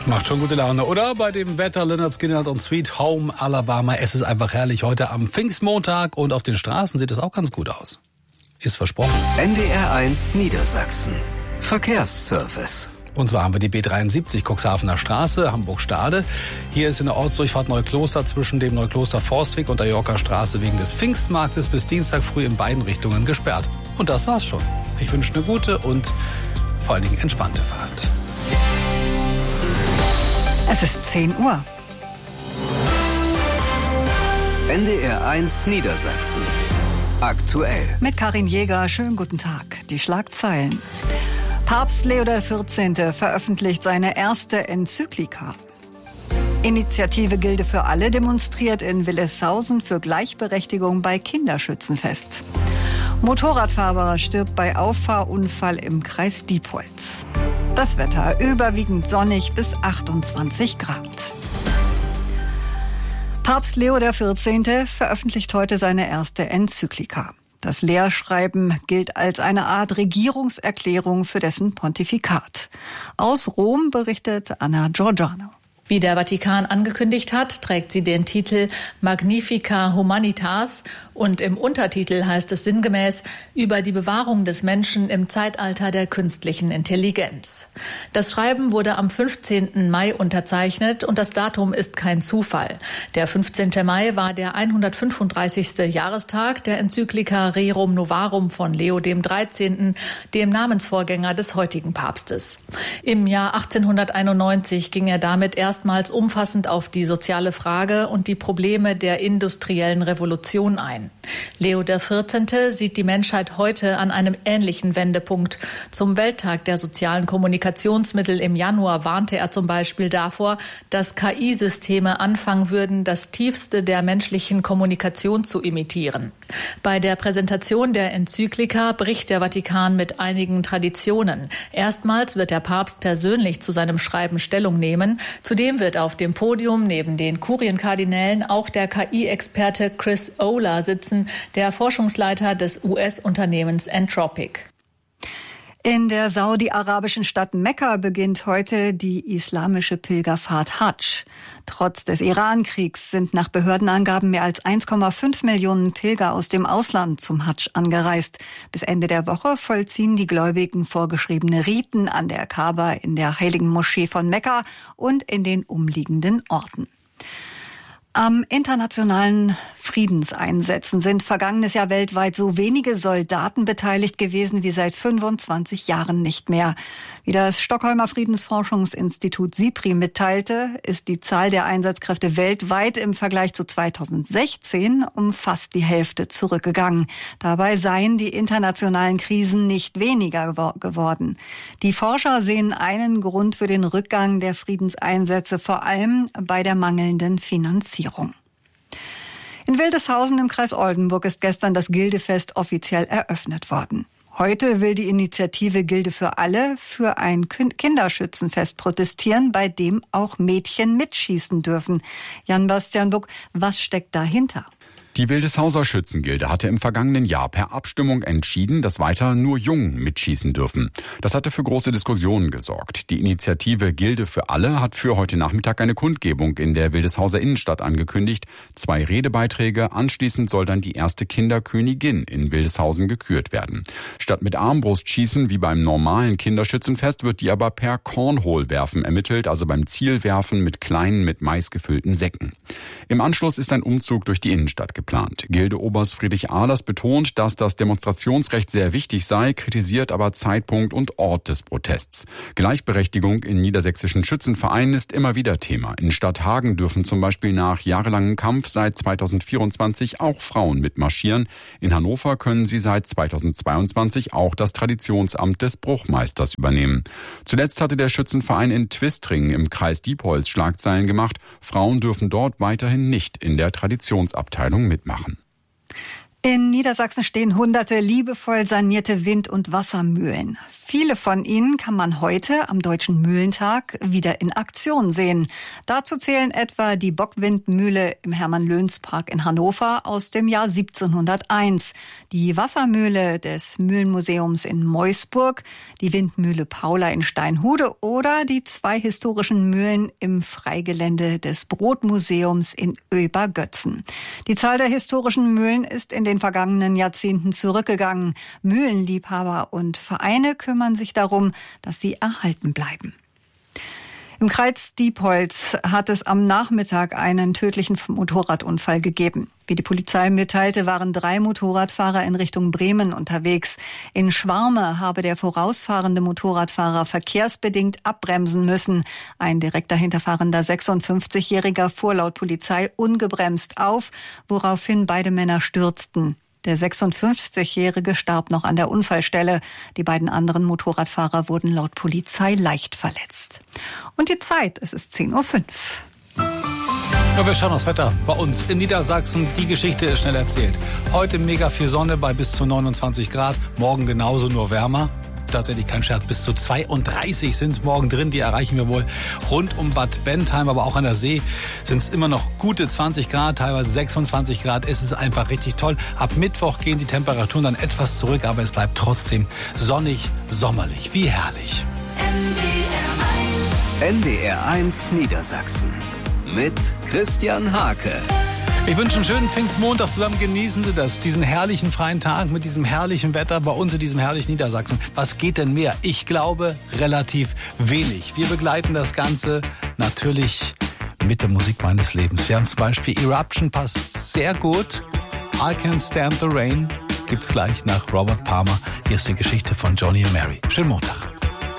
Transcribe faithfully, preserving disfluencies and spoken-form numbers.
Macht schon gute Laune, oder? Bei dem Wetter, Lynyrd Skynyrd und Sweet Home Alabama. Es ist einfach herrlich heute am Pfingstmontag und auf den Straßen sieht es auch ganz gut aus. Ist versprochen. N D R eins Niedersachsen. Verkehrsservice. Und zwar haben wir die B dreiundsiebzig, Cuxhavener Straße, Hamburg-Stade. Hier ist in der Ortsdurchfahrt Neukloster zwischen dem Neukloster-Forstweg und der Yorker Straße wegen des Pfingstmarktes bis Dienstag früh in beiden Richtungen gesperrt. Und das war's schon. Ich wünsche eine gute und vor allen Dingen entspannte Fahrt. Es ist zehn Uhr. N D R eins Niedersachsen. Aktuell. Mit Karin Jäger, schönen guten Tag. Die Schlagzeilen. Papst Leo der vierzehnte veröffentlicht seine erste Enzyklika. Initiative Gilde für alle demonstriert in Willeshausen für Gleichberechtigung bei Kinderschützenfest. Motorradfahrer stirbt bei Auffahrunfall im Kreis Diepholz. Das Wetter überwiegend sonnig bis achtundzwanzig Grad. Papst Leo der vierzehnte veröffentlicht heute seine erste Enzyklika. Das Lehrschreiben gilt als eine Art Regierungserklärung für dessen Pontifikat. Aus Rom berichtet Anna Giorgiano. Wie der Vatikan angekündigt hat, trägt sie den Titel Magnifica Humanitas und im Untertitel heißt es sinngemäß über die Bewahrung des Menschen im Zeitalter der künstlichen Intelligenz. Das Schreiben wurde am fünfzehnten Mai unterzeichnet und das Datum ist kein Zufall. Der fünfzehnte Mai war der hundertfünfunddreißigste Jahrestag der Enzyklika Rerum Novarum von Leo dem dreizehnten, dem Namensvorgänger des heutigen Papstes. Im Jahr achtzehnhunderteinundneunzig ging er damit erst erstmals umfassend auf die soziale Frage und die Probleme der industriellen Revolution ein. Leo der vierzehnte sieht die Menschheit heute an einem ähnlichen Wendepunkt. Zum Welttag der sozialen Kommunikationsmittel im Januar warnte er zum Beispiel davor, dass K I-Systeme anfangen würden, das Tiefste der menschlichen Kommunikation zu imitieren. Bei der Präsentation der Enzyklika bricht der Vatikan mit einigen Traditionen. Erstmals wird der Papst persönlich zu seinem Schreiben Stellung nehmen. Zudem wird auf dem Podium neben den Kurienkardinälen auch der K I-Experte Chris Olah sitzen, der Forschungsleiter des U S-Unternehmens Anthropic. In der saudi-arabischen Stadt Mekka beginnt heute die islamische Pilgerfahrt Hadsch. Trotz des Iran-Kriegs sind nach Behördenangaben mehr als eins Komma fünf Millionen Pilger aus dem Ausland zum Hadsch angereist. Bis Ende der Woche vollziehen die Gläubigen vorgeschriebene Riten an der Kaaba, in der heiligen Moschee von Mekka und in den umliegenden Orten. Am internationalen Friedenseinsätzen sind vergangenes Jahr weltweit so wenige Soldaten beteiligt gewesen wie seit fünfundzwanzig Jahren nicht mehr. Wie das Stockholmer Friedensforschungsinstitut SIPRI mitteilte, ist die Zahl der Einsatzkräfte weltweit im Vergleich zu zweitausendsechzehn um fast die Hälfte zurückgegangen. Dabei seien die internationalen Krisen nicht weniger geworden. Die Forscher sehen einen Grund für den Rückgang der Friedenseinsätze vor allem bei der mangelnden Finanzierung. In Wildeshausen im Kreis Oldenburg ist gestern das Gildefest offiziell eröffnet worden. Heute will die Initiative Gilde für alle für ein Kinderschützenfest protestieren, bei dem auch Mädchen mitschießen dürfen. Jan-Bastian Buck, was steckt dahinter? Die Wildeshauser Schützengilde hatte im vergangenen Jahr per Abstimmung entschieden, dass weiter nur Jungen mitschießen dürfen. Das hatte für große Diskussionen gesorgt. Die Initiative Gilde für alle hat für heute Nachmittag eine Kundgebung in der Wildeshauser Innenstadt angekündigt. Zwei Redebeiträge, anschließend soll dann die erste Kinderkönigin in Wildeshausen gekürt werden. Statt mit Armbrustschießen wie beim normalen Kinderschützenfest wird die aber per Cornhole-Werfen ermittelt, also beim Zielwerfen mit kleinen, mit Mais gefüllten Säcken. Im Anschluss ist ein Umzug durch die Innenstadt geplant. Geplant. Gildeoberst Friedrich Ahlers betont, dass das Demonstrationsrecht sehr wichtig sei, kritisiert aber Zeitpunkt und Ort des Protests. Gleichberechtigung in niedersächsischen Schützenvereinen ist immer wieder Thema. In Stadthagen dürfen zum Beispiel nach jahrelangem Kampf seit zweitausendvierundzwanzig auch Frauen mitmarschieren. In Hannover können sie seit zweitausendzweiundzwanzig auch das Traditionsamt des Bruchmeisters übernehmen. Zuletzt hatte der Schützenverein in Twistringen im Kreis Diepholz Schlagzeilen gemacht. Frauen dürfen dort weiterhin nicht in der Traditionsabteilung mitmachen. In Niedersachsen stehen hunderte liebevoll sanierte Wind- und Wassermühlen. Viele von ihnen kann man heute am Deutschen Mühlentag wieder in Aktion sehen. Dazu zählen etwa die Bockwindmühle im Hermann-Löns-Park in Hannover aus dem Jahr siebzehnhunderteins, die Wassermühle des Mühlenmuseums in Meusburg, die Windmühle Paula in Steinhude oder die zwei historischen Mühlen im Freigelände des Brotmuseums in Oebergötzen. Die Zahl der historischen Mühlen ist in den vergangenen Jahrzehnten zurückgegangen. Mühlenliebhaber und Vereine kümmern sich darum, dass sie erhalten bleiben. Im Kreis Diepholz hat es am Nachmittag einen tödlichen Motorradunfall gegeben. Wie die Polizei mitteilte, waren drei Motorradfahrer in Richtung Bremen unterwegs. In Schwarme habe der vorausfahrende Motorradfahrer verkehrsbedingt abbremsen müssen. Ein direkt dahinterfahrender sechsundfünfzigjähriger fuhr laut Polizei ungebremst auf, woraufhin beide Männer stürzten. Der sechsundfünfzigjährige starb noch an der Unfallstelle. Die beiden anderen Motorradfahrer wurden laut Polizei leicht verletzt. Und die Zeit, es ist zehn Uhr fünf. Ja, wir schauen aufs Wetter bei uns in Niedersachsen. Die Geschichte ist schnell erzählt. Heute mega viel Sonne bei bis zu neunundzwanzig Grad. Morgen genauso, nur wärmer. Tatsächlich kein Scherz, bis zu zweiunddreißig sind morgen drin. Die erreichen wir wohl rund um Bad Bentheim, aber auch an der See sind es immer noch gute zwanzig Grad, teilweise sechsundzwanzig Grad. Es ist einfach richtig toll. Ab Mittwoch gehen die Temperaturen dann etwas zurück, aber es bleibt trotzdem sonnig, sommerlich. Wie herrlich. N D R eins Niedersachsen mit Christian Hake. Ich wünsche einen schönen Pfingstmontag zusammen. Genießen Sie das, diesen herrlichen freien Tag mit diesem herrlichen Wetter bei uns in diesem herrlichen Niedersachsen. Was geht denn mehr? Ich glaube, relativ wenig. Wir begleiten das Ganze natürlich mit der Musik meines Lebens. Wir haben zum Beispiel Eruption, passt sehr gut. I Can't Stand the Rain gibt's gleich nach Robert Palmer. Hier ist die Geschichte von Johnny und Mary. Schönen Montag.